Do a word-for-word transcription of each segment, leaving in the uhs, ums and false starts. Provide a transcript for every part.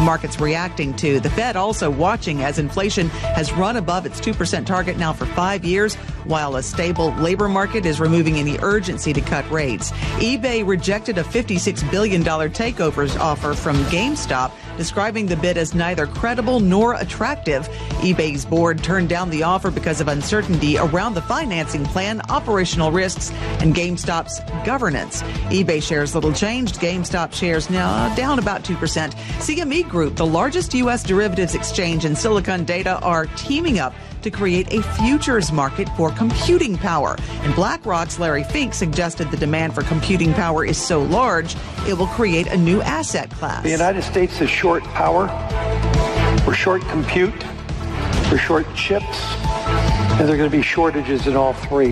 market's reacting to. The Fed also watching as inflation has run above its two percent target now for five years, while a stable labor market is removing any urgency to cut rates. eBay rejected a fifty-six billion dollars takeover offer from GameStop, describing the bid as neither credible nor attractive. eBay's board turned down the offer because of uncertainty around the financing plan, operational risks, and GameStop's governance. eBay shares little changed. GameStop shares now down about two percent. C M E Group, the largest U S derivatives exchange in Silicon Data, are teaming up to create a futures market for computing power. And BlackRock's Larry Fink suggested the demand for computing power is so large, it will create a new asset class. The United States is short power, we're short compute, we're short chips, and there are going to be shortages in all three.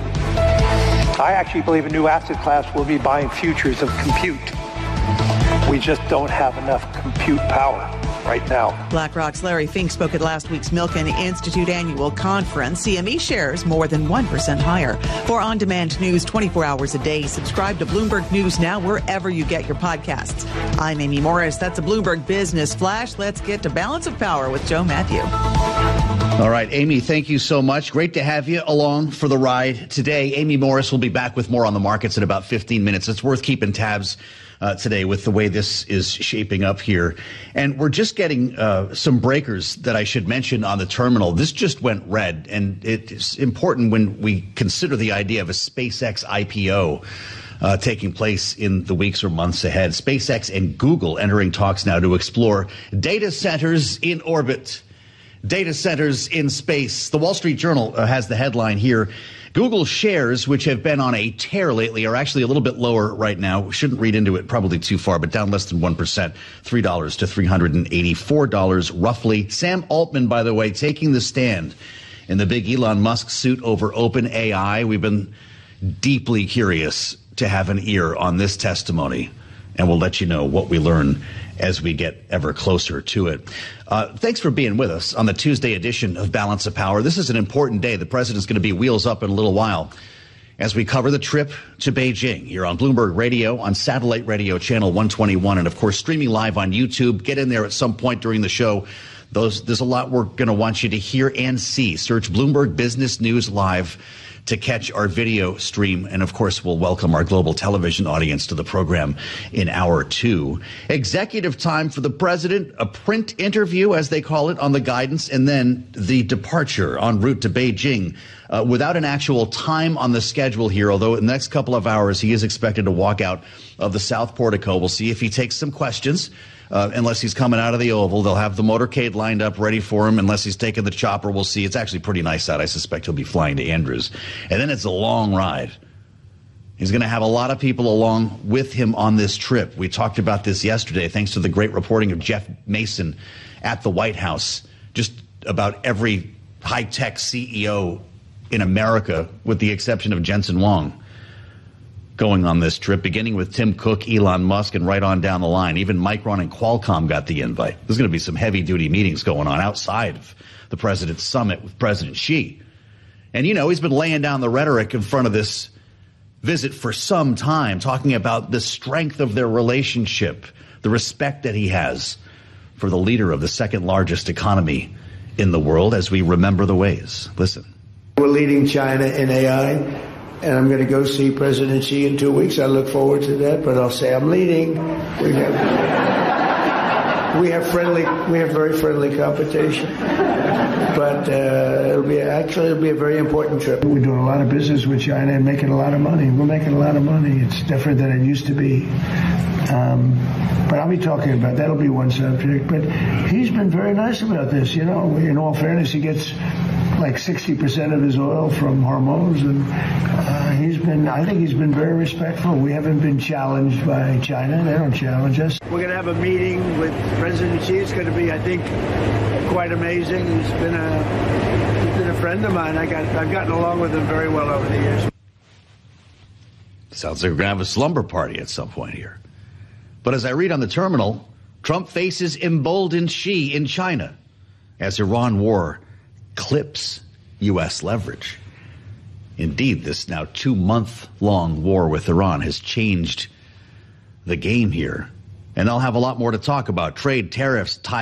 I actually believe a new asset class will be buying futures of compute. We just don't have enough compute power right now. BlackRock's Larry Fink spoke at last week's Milken Institute annual conference. C M E shares more than one percent higher. For on-demand news twenty-four hours a day, subscribe to Bloomberg News Now wherever you get your podcasts. I'm Amy Morris. That's a Bloomberg Business Flash. Let's get to Balance of Power with Joe Matthew. All right, Amy, thank you so much. Great to have you along for the ride today. Amy Morris will be back with more on the markets in about fifteen minutes. It's worth keeping tabs Uh, today with the way this is shaping up here. And we're just getting uh, some breakers that I should mention on the terminal. This just went red, and it's important when we consider the idea of a SpaceX I P O uh, taking place in the weeks or months ahead. SpaceX and Google entering talks now to explore data centers in orbit, data centers in space. The Wall Street Journal uh, has the headline here. Google shares, which have been on a tear lately, are actually a little bit lower right now. We shouldn't read into it probably too far, but down less than one percent, three dollars to three hundred eighty-four dollars roughly. Sam Altman, by the way, taking the stand in the big Elon Musk suit over OpenAI. We've been deeply curious to have an ear on this testimony, and we'll let you know what we learn as we get ever closer to it. Uh, thanks for being with us on the Tuesday edition of Balance of Power. This is an important day. The president's going to be wheels up in a little while as we cover the trip to Beijing here on Bloomberg Radio, on satellite radio channel one twenty-one, and of course streaming live on YouTube. Get in there at some point during the show. Those, there's a lot we're going to want you to hear and see. Search Bloomberg Business News Live to catch our video stream. And of course, we'll welcome our global television audience to the program in hour two. Executive time for the president, a print interview, as they call it, on the guidance, and then the departure en route to Beijing uh, without an actual time on the schedule here. Although in the next couple of hours, he is expected to walk out of the South Portico. We'll see if he takes some questions. Uh, unless he's coming out of the Oval, they'll have the motorcade lined up ready for him. Unless he's taking the chopper, we'll see. It's actually pretty nice out. I suspect he'll be flying to Andrews. And then it's a long ride. He's going to have a lot of people along with him on this trip. We talked about this yesterday, thanks to the great reporting of Jeff Mason at the White House. Just about every high-tech C E O in America, with the exception of Jensen Huang, going on this trip, beginning with Tim Cook, Elon Musk, and right on down the line. Even Micron and Qualcomm got the invite. There's going to be some heavy-duty meetings going on outside of the president's summit with President Xi. And, you know, he's been laying down the rhetoric in front of this visit for some time, talking about the strength of their relationship, the respect that he has for the leader of the second-largest economy in the world, as we remember the ways. Listen. We're leading China in A I. And I'm going to go see President Xi in two weeks. I look forward to that, but I'll say I'm leading. We have, we have friendly, we have very friendly competition. But uh, it'll be actually it'll be a very important trip. We're doing a lot of business with China and making a lot of money. We're making a lot of money. It's different than it used to be. Um, but I'll be talking about that'll be one subject. But he's been very nice about this. You know, in all fairness, he gets like sixty percent of his oil from Hormuz, and uh, he's been, I think he's been very respectful. We haven't been challenged by China. They don't challenge us. We're going to have a meeting with President Xi. It's going to be, I think, quite amazing. He's been a, he's been a friend of mine. I got, I've gotten along with him very well over the years. Sounds like we're going to have a slumber party at some point here. But as I read on the terminal, Trump faces emboldened Xi in China as Iran war clips U S leverage. Indeed, this now two-month-long war with Iran has changed the game here. And they'll have a lot more to talk about. Trade, tariffs,